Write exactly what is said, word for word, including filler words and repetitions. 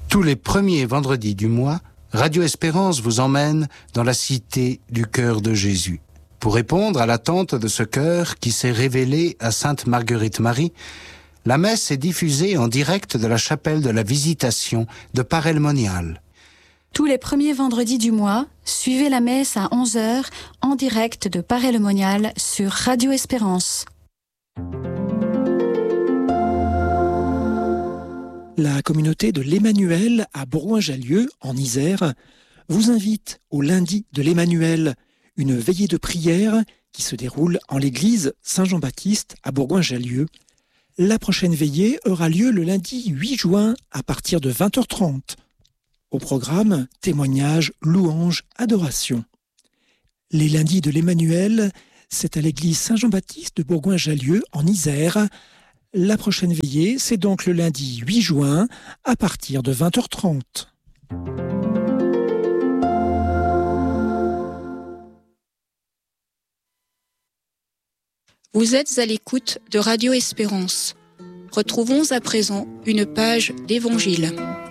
Tous les premiers vendredis du mois, Radio Espérance vous emmène dans la cité du cœur de Jésus. Pour répondre à l'attente de ce cœur qui s'est révélé à Sainte Marguerite Marie, la messe est diffusée en direct de la chapelle de la Visitation de Paray-le-Monial. Tous les premiers vendredis du mois, suivez la messe à onze heures en direct de Paray-le-Monial sur Radio Espérance. La communauté de l'Emmanuel à Bourgoin-Jallieu, en Isère, vous invite au lundi de l'Emmanuel, une veillée de prière qui se déroule en l'église Saint-Jean-Baptiste à Bourgoin-Jallieu. La prochaine veillée aura lieu le lundi huit juin à partir de vingt heures trente. Au programme, témoignages, louanges, adoration. Les lundis de l'Emmanuel, c'est à l'église Saint-Jean-Baptiste de Bourgoin-Jallieu en Isère. La prochaine veillée, c'est donc le lundi huit juin à partir de vingt heures trente. Vous êtes à l'écoute de Radio Espérance. Retrouvons à présent une page d'Évangile.